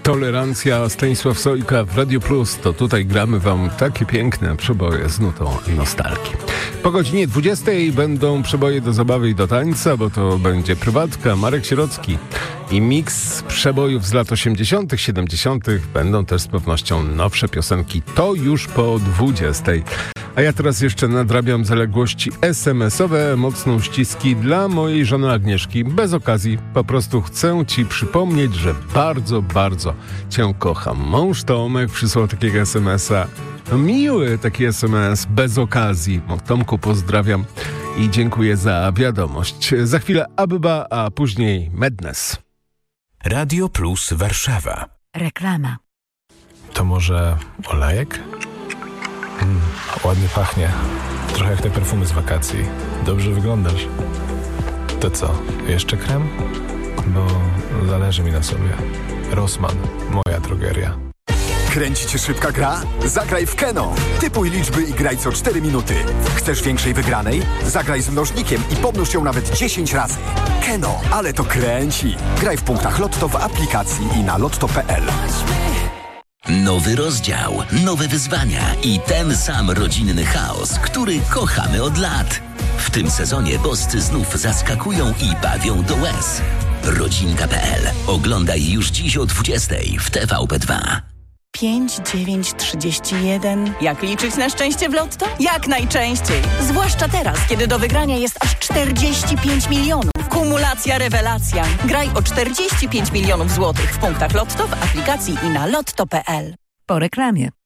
Tolerancja, Stanisław Sojka w Radio Plus. To tutaj gramy wam takie piękne przeboje z nutą nostalgii. Po godzinie 20 będą przeboje do zabawy i do tańca, bo to będzie prywatka, Marek Sierocki i miks przebojów z lat 80., 70. Będą też z pewnością nowsze piosenki. To już po 20. A ja teraz jeszcze nadrabiam zaległości SMS-owe, mocno uściski dla mojej żony Agnieszki. Bez okazji, po prostu chcę ci przypomnieć, że bardzo, bardzo cię kocham. Mąż Tomek przysłał takiego SMS-a. Miły taki SMS, bez okazji. Tomku, pozdrawiam i dziękuję za wiadomość. Za chwilę Abba, a później Madness. Radio Plus Warszawa. Reklama. To może olejek? Ładnie pachnie. Trochę jak te perfumy z wakacji. Dobrze wyglądasz. To co, jeszcze krem? Bo zależy mi na sobie. Rossmann, moja drogeria. Kręci cię szybka gra? Zagraj w Keno. Typuj liczby i graj co 4 minuty. Chcesz większej wygranej? Zagraj z mnożnikiem i pomnóż ją nawet 10 razy. Keno, ale to kręci. Graj w punktach Lotto w aplikacji i na lotto.pl. Nowy rozdział, nowe wyzwania i ten sam rodzinny chaos, który kochamy od lat. W tym sezonie boscy znów zaskakują i bawią do łez. Rodzinka.pl. Oglądaj już dziś o 20:00 w TVP2. 5, 9, 31. Jak liczyć na szczęście w Lotto? Jak najczęściej. Zwłaszcza teraz, kiedy do wygrania jest aż 45 milionów. Kumulacja rewelacja. Graj o 45 milionów złotych w punktach Lotto w aplikacji i na lotto.pl. Po reklamie.